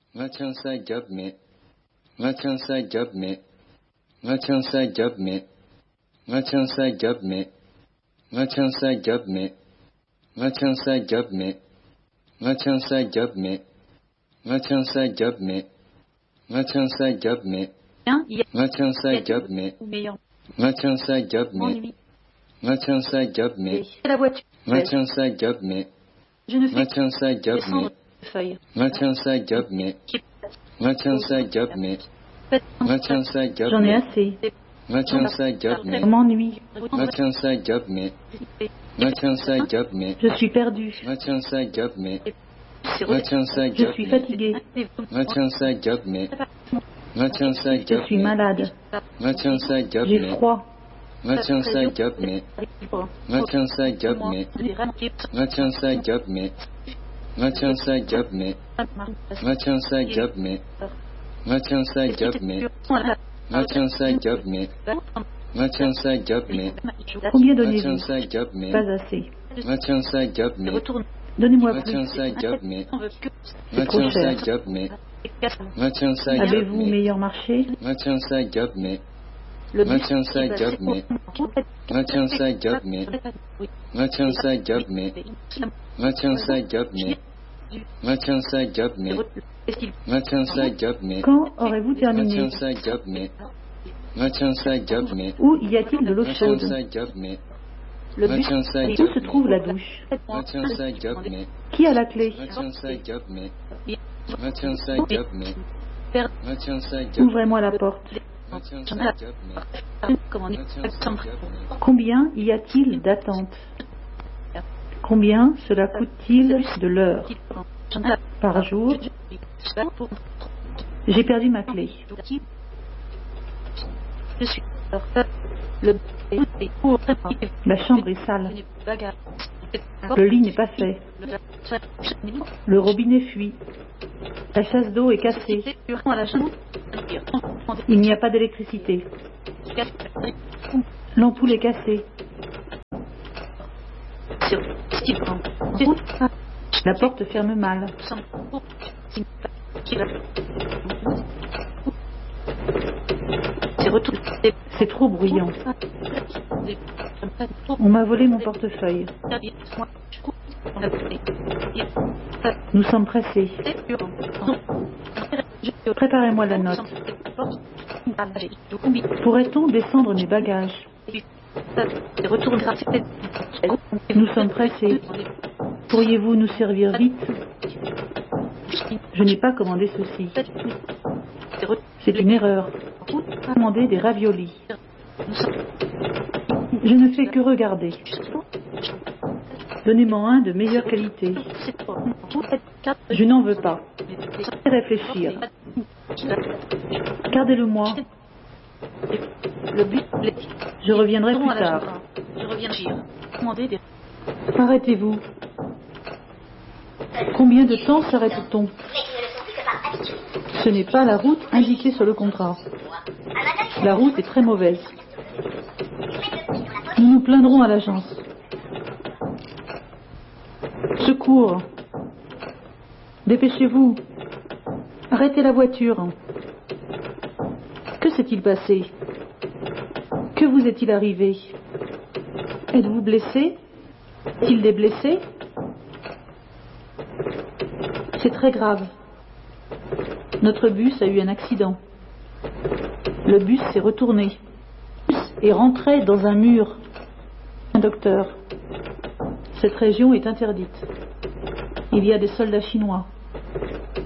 Ngachansa jabme, ngachansa jabme, ngachansa jabme, ngachansa jabme, ngachansa jabme, ngachansa jabme, ngachansa jabme, ngachansa jabme, ngachansa jabme, ngachansa jabme, ngachansa jabme, ngachansa jabme, La voiture. ngachansa jabme, Je ne fais ngachansa que jabme, descendre les feuilles. ngachansa jabme, ngachansa jabme, ngachansa J'en ai jabme, assez. ngachansa Je jabme, m'ennuie. ngachansa jabme, ngachansa jabme, Je suis perdu. ngachansa jabme, C'est ngachansa Je suis jabme, fatigué. ngachansa jabme, ngachansa Je suis jabme, malade. ngachansa J'ai jabme, froid. ngachansa jabme, ngachansa jabme, ngachansa jabme, ngachansa jabme, ngachansa jabme, ngachansa jabme, ngachansa jabme, ngachansa jabme, Combien donnez-vous? ngachansa jabme, Pas assez. ngachansa jabme, Donnez-moi plus. ngachansa jabme, C'est trop ngachansa cher. jabme, ngachansa Avez-vous jabme, meilleur marché? ngachansa jabme, le but. ngachansa jabme, ngachansa jabme, ngachansa jabme, ngachansa jabme, ngachansa jabme, ngachansa jabme, Quand aurez-vous terminé? ngachansa jabme, ngachansa jabme, Où y a-t-il de l'eau chaude? ngachansa jabme, Le but. ngachansa Où se jabme, trouve la douche? ngachansa jabme, Qui a la clé? ngachansa jabme, ngachansa jabme, ngachansa jabme, Ouvrez-moi la porte. ngachansa jabme, ngachansa jabme, Combien y a-t-il d'attente? Combien cela coûte-t-il de l'heure? Par jour? J'ai perdu ma clé. Je suis le La chambre est sale. Le lit n'est pas fait. Le robinet fuit. La chasse d'eau est cassée. Il n'y a pas d'électricité. L'ampoule est cassée. La porte ferme mal. C'est trop bruyant. On m'a volé mon portefeuille. Nous sommes pressés. Préparez-moi la note. Pourrait-on descendre mes bagages? Nous sommes pressés. Pourriez-vous nous servir vite? Je n'ai pas commandé ceci. C'est une erreur. Commandez des raviolis. Je ne fais que regarder. Donnez-moi un de meilleure qualité. Je n'en veux pas. Réfléchir. Gardez-le-moi. Je reviendrai plus tard. Arrêtez-vous. Combien de temps s'arrête-t-on? Ce n'est pas la route indiquée sur le contrat. La route est très mauvaise. Nous nous plaindrons à l'agence. Secours. Dépêchez-vous. Arrêtez la voiture. Que s'est-il passé? Que vous est-il arrivé? Êtes-vous blessé? Est-il des blessés? C'est très grave. Notre bus a eu un accident. Le bus s'est retourné. Le bus est rentré dans un mur. Un docteur. Cette région est interdite. Il y a des soldats chinois.